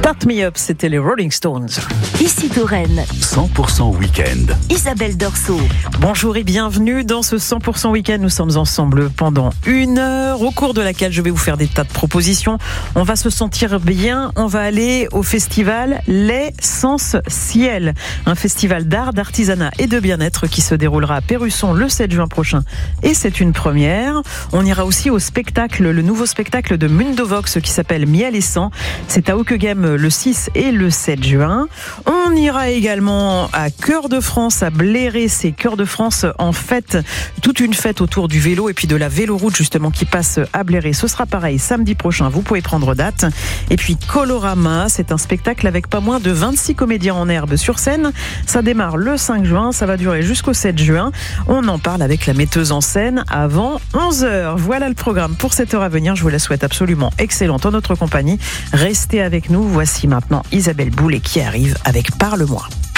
Start Me Up, c'était les Rolling Stones. Ici Touraine. 100% week-end. Isabelle Dorso. Bonjour et bienvenue dans ce 100% week-end. Nous sommes ensemble pendant 1 heure, au cours de laquelle je vais vous faire des tas de propositions. On va se sentir bien. On va aller au festival L'Essentiel, un festival d'art, d'artisanat et de bien-être qui se déroulera à Perrusson le 7 juin prochain. Et c'est une première. On ira aussi au spectacle, le nouveau spectacle de Mundovox qui s'appelle Miel et Sang. C'est à Hauqueghem le 6 et le 7 juin. On ira également à Cœur de France, à Bléré. C'est Cœur de France en fête, toute une fête autour du vélo et puis de la véloroute justement qui passe à Bléré. Ce sera pareil samedi prochain, vous pouvez prendre date. Et puis Colorama, c'est un spectacle avec pas moins de 26 comédiens en herbe sur scène. Ça démarre le 5 juin, ça va durer jusqu'au 7 juin. On en parle avec la metteuse en scène avant 11h. Voilà le programme pour cette heure à venir. Je vous la souhaite absolument excellente en notre compagnie. Restez avec nous. Voici maintenant Isabelle Boulet qui arrive avec Parle-moi.